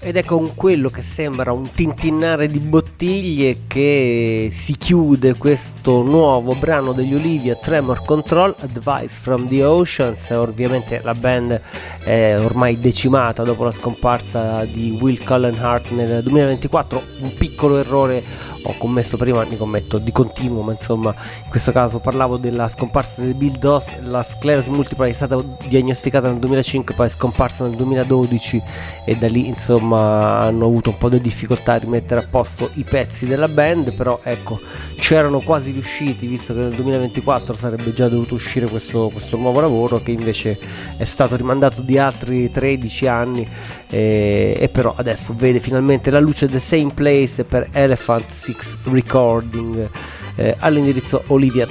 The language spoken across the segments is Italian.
Ed è con quello che sembra un tintinnare di bottiglie che si chiude questo nuovo brano degli Olivia, Tremor Control, Advice from the Oceans. Ovviamente la band è ormai decimata dopo la scomparsa di Will Cullen Hart nel 2024. Un piccolo errore ho commesso prima, ne commetto di continuo, ma insomma in questo caso parlavo della scomparsa di Bill Doss. La sclerosi multipla è stata diagnosticata nel 2005, poi è scomparsa nel 2012 e da lì insomma hanno avuto un po' di difficoltà a rimettere a posto i pezzi della band, però ecco, c'erano quasi riusciti, visto che nel 2024 sarebbe già dovuto uscire questo nuovo lavoro, che invece è stato rimandato di altri 13 anni, e però adesso vede finalmente la luce. The Same Place per Elephant Six Recording, all'indirizzo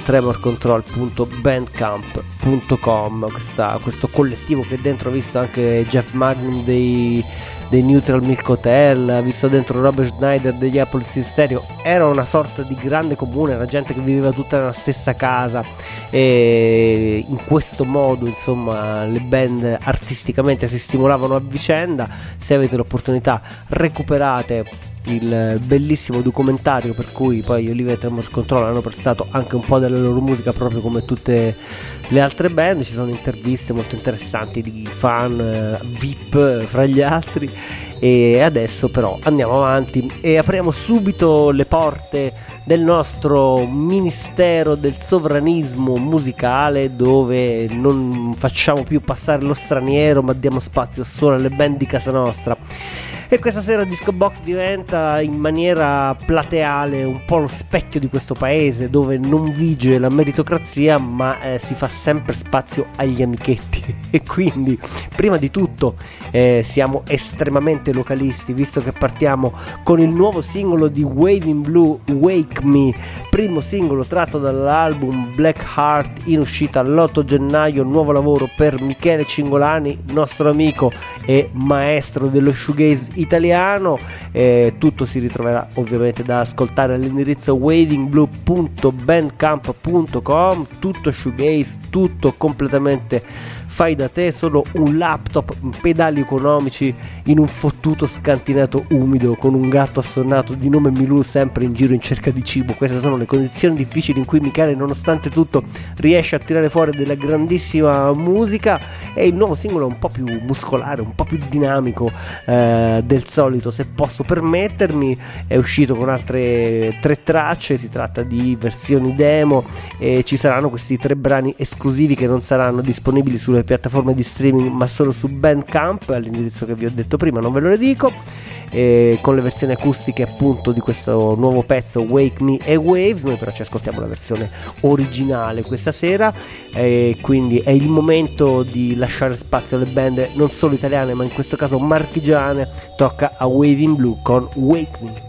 oliviatremorcontrol.bandcamp.com. Questo collettivo che dentro ha visto anche Jeff Magnum dei Neutral Milk Hotel, ha visto dentro Robert Schneider degli Apple Stereo. Era una sorta di grande comune, era gente che viveva tutta nella stessa casa, e in questo modo insomma le band artisticamente si stimolavano a vicenda. Se avete l'opportunità, recuperate il bellissimo documentario per cui poi gli Olivia Tremor Control hanno prestato anche un po' della loro musica, proprio come tutte le altre band. Ci sono interviste molto interessanti di fan VIP fra gli altri. E adesso però andiamo avanti e apriamo subito le porte del nostro ministero del sovranismo musicale, dove non facciamo più passare lo straniero ma diamo spazio solo alle band di casa nostra. E questa sera Disco Box diventa in maniera plateale un po' lo specchio di questo paese, dove non vige la meritocrazia ma si fa sempre spazio agli amichetti. E quindi prima di tutto siamo estremamente localisti, visto che partiamo con il nuovo singolo di Waving Blue, Wake Me, primo singolo tratto dall'album Black Heart, in uscita l'8 gennaio, nuovo lavoro per Michele Cingolani, nostro amico e maestro dello shoegaze italiano. Tutto si ritroverà ovviamente da ascoltare all'indirizzo wavingblue.bandcamp.com. tutto shoegaze, tutto completamente fai da te, solo un laptop, pedali economici in un fottuto scantinato umido con un gatto assonnato di nome Milù sempre in giro in cerca di cibo. Queste sono le condizioni difficili in cui Michele, nonostante tutto, riesce a tirare fuori della grandissima musica. E il nuovo singolo è un po' più muscolare, un po' più dinamico del solito, se posso permettermi. È uscito con altre 3 tracce, si tratta di versioni demo, e ci saranno questi 3 brani esclusivi che non saranno disponibili sulle piattaforme di streaming ma solo su Bandcamp, all'indirizzo che vi ho detto prima, non ve lo ridico, con le versioni acustiche appunto di questo nuovo pezzo Wake Me e Waves. Noi però ci ascoltiamo la versione originale questa sera, quindi è il momento di lasciare spazio alle band non solo italiane ma in questo caso marchigiane. Tocca a Waving Blue con Wake Me.